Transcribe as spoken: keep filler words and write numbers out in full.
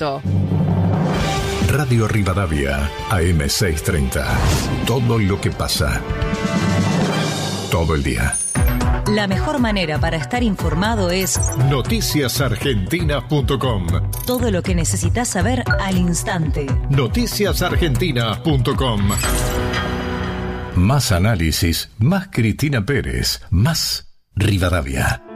contacto. Radio Rivadavia, A M seiscientos treinta. Todo lo que pasa. Todo el día. La mejor manera para estar informado es noticias argentinas punto com. Todo lo que necesitas saber al instante. noticias argentinas punto com. Más análisis, más Cristina Pérez, más Rivadavia.